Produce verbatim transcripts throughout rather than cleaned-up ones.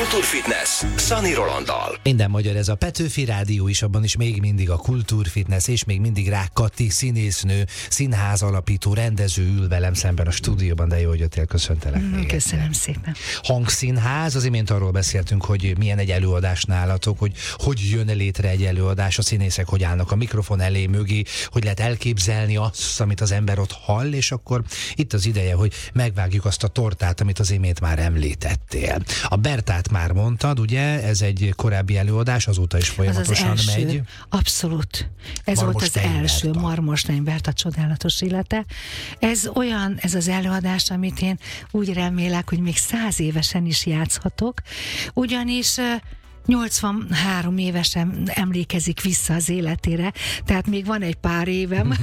Kultúrfitness Szani Rolanddal. Minden magyar, ez a Petőfi Rádió is, abban is még mindig a Kultúrfitness, és még mindig Rák Kati, színésznő, színház alapító, rendező ül velem szemben a stúdióban, de jó, hogy jöttél, köszöntelek. Mm, köszönöm szépen. Hangszínház, az imént arról beszéltünk, hogy milyen egy előadás nálatok, hogy hogy jön létre egy előadás, a színészek hogy állnak a mikrofon elé, mögé, hogy lehet elképzelni azt, amit az ember ott hall, és akkor itt az ideje, hogy megvágjuk azt a tortát, amit az imént már említettél. A Bertát már mondtad, ugye? Ez egy korábbi előadás, azóta is folyamatosan az az első, megy. Abszolút. Ez Marmos volt az első, Berta. Marmos Berta csodálatos élete. Ez olyan, ez az előadás, amit én úgy remélek, hogy még száz évesen is játszhatok, ugyanis nyolcvanhárom évesen emlékezik vissza az életére, tehát még van egy pár évem,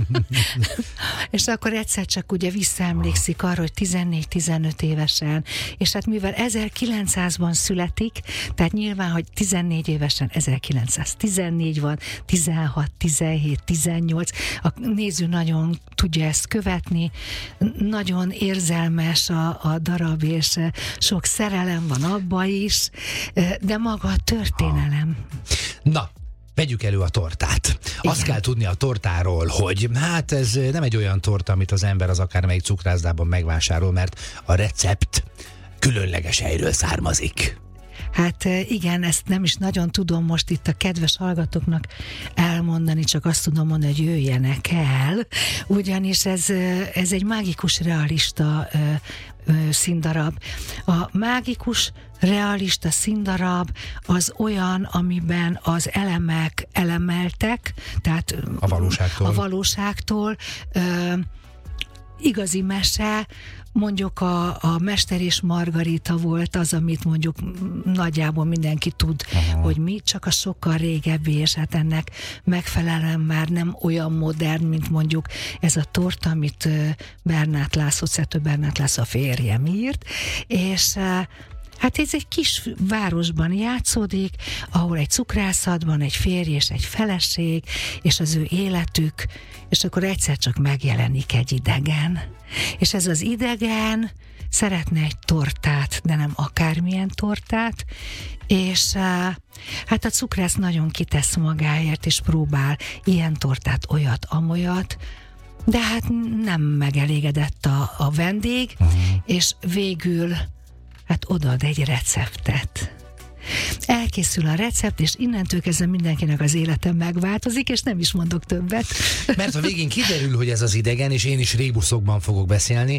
és akkor egyszer csak ugye visszaemlékszik arra, hogy tizennégy-tizenöt évesen, és hát mivel ezerkilencszázban születik, tehát nyilván, hogy tizennégy évesen ezerkilencszáztizennégy van, tizenhat, tizenhét, tizennyolc, a néző nagyon tudja ezt követni, nagyon érzelmes a, a darab, és sok szerelem van abba is, de maga a történelem. Na, vegyük elő a tortát. Igen. Azt kell tudni a tortáról, hogy hát ez nem egy olyan torta, amit az ember az akármelyik cukrászdában megvásárol, mert a recept különleges helyről származik. Hát igen, ezt nem is nagyon tudom most itt a kedves hallgatóknak elmondani, csak azt tudom mondani, hogy jöjjenek el, ugyanis ez, ez egy mágikus realista ö, ö, színdarab. A mágikus realista színdarab az olyan, amiben az elemek elemeltek, tehát a valóságtól, a valóságtól ö, igazi mese, mondjuk a, a Mester és Margarita volt az, amit mondjuk nagyjából mindenki tud, aha, hogy mi, csak a sokkal régebbi, és hát ennek megfelelően már nem olyan modern, mint mondjuk ez a torta, amit Bernát László, Szető Bernát László a férjem írt, és hát ez egy kis városban játszódik, ahol egy cukrászatban egy férj és egy feleség, és az ő életük, és akkor egyszer csak megjelenik egy idegen. És ez az idegen szeretne egy tortát, de nem akármilyen tortát, és hát a cukrász nagyon kitesz magáért, és próbál ilyen tortát, olyat, amolyat, de hát nem megelégedett a, a vendég, uh-huh. és végül hát odaad egy receptet. Elkészül a recept, és innentől kezdve mindenkinek az élete megváltozik, és nem is mondok többet. Mert a végén kiderül, hogy ez az idegen, és én is rébuszokban fogok beszélni,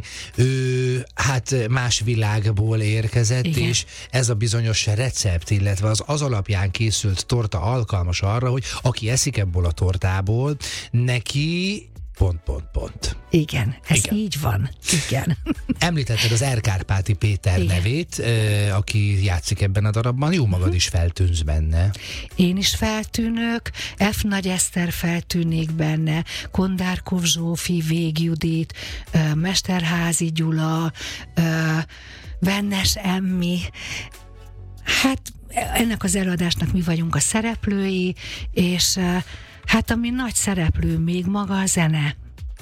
ő hát más világból érkezett, igen, és ez a bizonyos recept, illetve az az alapján készült torta alkalmas arra, hogy aki eszik ebből a tortából, neki pont, pont, pont. Igen, ez igen. így van. Igen. Említetted az Erkárpáti Péter igen. nevét, eh, aki játszik ebben a darabban. Jó magad uh-huh. is feltűnsz benne. Én is feltűnök, F. Nagy Eszter feltűnik benne, Kondárkov Zsófi, Vég Judit, uh, Mesterházy Gyula, uh, Vennes Emmi. Hát ennek az előadásnak mi vagyunk a szereplői, és uh, hát ami nagy szereplő még maga a zene.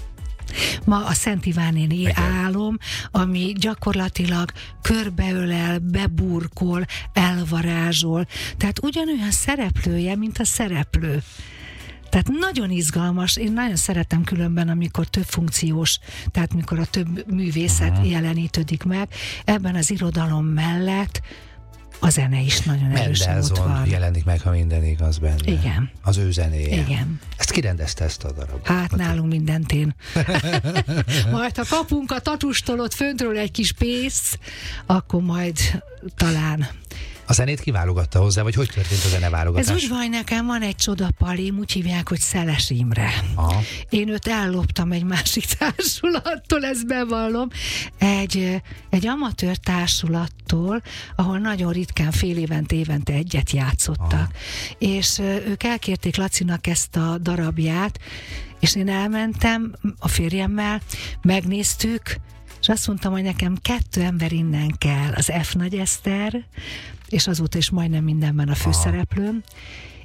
Ma a Szent Ivánéni álom, ami gyakorlatilag körbeölel, beburkol, elvarázsol. Tehát ugyanolyan szereplője, mint a szereplő. Tehát nagyon izgalmas, én nagyon szeretem különben, amikor több funkciós, tehát mikor a több művészet uh-huh. jelenítődik meg. Ebben az irodalom mellett a zene is nagyon erősen ott van. Jelenik meg, ha minden igaz benne. Igen. Az ő zenéje. Igen. Ezt kirendezte, ezt a darabot? Hát nálunk mindent én. Majd ha kapunk a tatustól ott föntről egy kis pénzt, akkor majd talán. A zenét kiválogatta hozzá, vagy hogy történt a zeneválogatás? Ez úgy van, nekem van egy csodapalim, úgy hívják, hogy Szeles Imre. Aha. Én őt elloptam egy másik társulattól, ezt bevallom, egy, egy amatőr társulattól, ahol nagyon ritkán fél évente, évente egyet játszottak. Aha. És ők elkérték Lacinak ezt a darabját, és én elmentem a férjemmel, megnéztük, és azt mondtam, hogy nekem kettő ember innen kell, az F. Nagy Eszter, és azóta is majdnem mindenben a főszereplőm,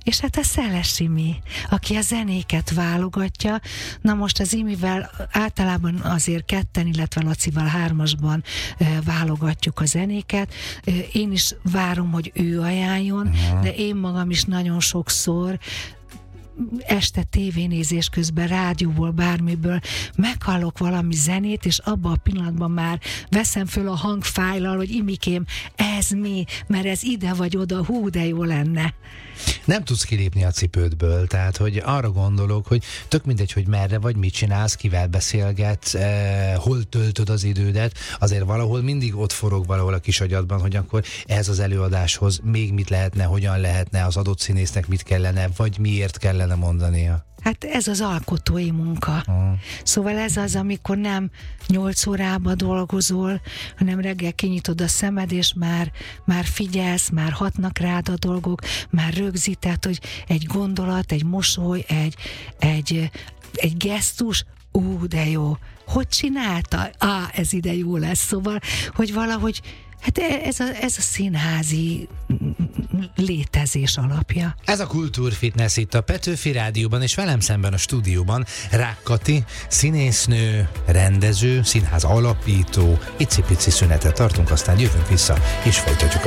és hát a Szeles Imi, aki a zenéket válogatja. Na most az Imivel általában azért ketten, illetve Lacival hármasban válogatjuk a zenéket. Én is várom, hogy ő ajánljon, uh-huh. de én magam is nagyon sokszor este tévénézés közben, rádióból, bármiből meghallok valami zenét, és abban a pillanatban már veszem föl a hangfájlal, hogy Imikém, ez mi? Mert ez ide vagy oda, hú, de jó lenne. Nem tudsz kilépni a cipődből, tehát, hogy arra gondolok, hogy tök mindegy, hogy merre vagy, mit csinálsz, kivel beszélgetsz, eh, hol töltöd az idődet, azért valahol mindig ott forog valahol a kis agyadban, hogy akkor ez az előadáshoz még mit lehetne, hogyan lehetne, az adott színésznek mit kellene, vagy miért kellene mondania. Hát ez az alkotói munka. Uh. Szóval ez az, amikor nem nyolc órába dolgozol, hanem reggel kinyitod a szemed, és már, már figyelsz, már hatnak rád a dolgok, már rögzített, hogy egy gondolat, egy mosoly, egy, egy, egy gesztus, ú, de jó. Hogy csinálta? Á, ez ide jó lesz. Szóval, hogy valahogy hát ez a, ez a színházi létezés alapja. Ez a Kultúrfitness itt a Petőfi Rádióban, és velem szemben a stúdióban Rák Kati, színésznő, rendező, színház alapító. Icipici szünetet tartunk, aztán jövünk vissza, és folytatjuk a